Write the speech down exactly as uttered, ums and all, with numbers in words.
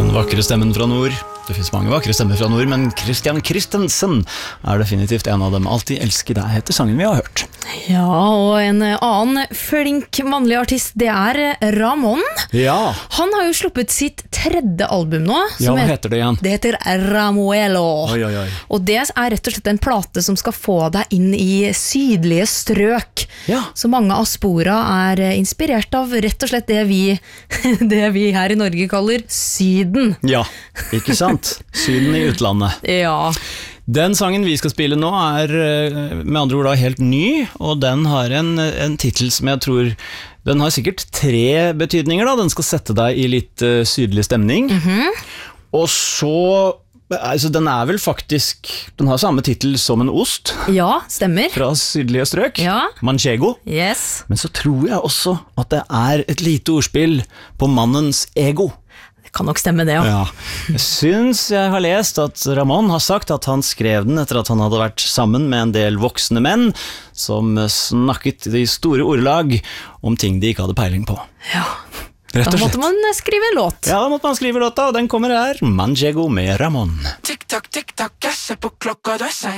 Den vakre stemmen fra nord. Det finnes mange vakre stemmer fra nord, men Christian Christensen er definitivt en av dem. Alltid elsker deg heter sangen vi har hørt. Ja, og en annen flink mannlig artist, det er Ramón. Ja. Han har jo sluppet sitt tredje album nå. Ja, hva heter det igjen? Det heter Ramuelo. Oi, oi, oi. Og det er rett og slett en plate som skal få deg inn i sydlige strøk. Ja. Så mange av spora er inspirert av rett og slett det vi, det vi her i Norge kaller syden. Ja, ikke sant? Syden i utlandet. Ja. Den sangen vi skal spille nå er med andre ord da helt ny, og den har en, en titel som jeg tror, den har sikkert tre betydninger da, den skal sette deg i litt uh, sydlig stemning, mm-hmm. og så, altså den er vel faktisk, den har samme titel som en ost. Ja, stemmer. Fra sydlige strøk, ja. manchego. Yes. Men så tror jeg også at det er et lite ordspill på mannens ego. Kan nok stemme det, ja. Ja. Jeg synes jeg har lest at Ramón har sagt at han skrev den etter at han hadde vært sammen med en del voksne menn som snakket i store ordelag om ting de ikke hadde peiling på. Ja, rett og slett. Da måtte man skrive en låt. Ja, da måtte man skrive låta, og den kommer her, Manchego med Ramón. Tick-tock, tick-tock, jeg ser på klokka, du er sein.